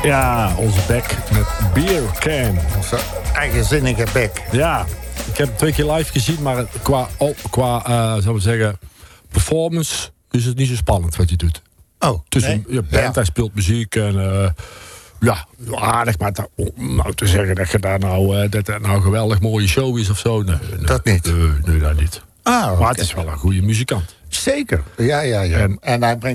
Ja, onze bek met Beer Can. Onze eigenzinnige bek. Ja, ik heb hem 2 keer live gezien, maar zou ik zeggen, performance is het niet zo spannend wat hij doet. Oh, Het is een band, hij speelt muziek en aardig, maar nou te zeggen dat je daar dat het nou een geweldig mooie show is of zo, nee, dat niet. Nee, dat niet. Ah, maar het is wel een goede muzikant. Zeker, ja. En hij brengt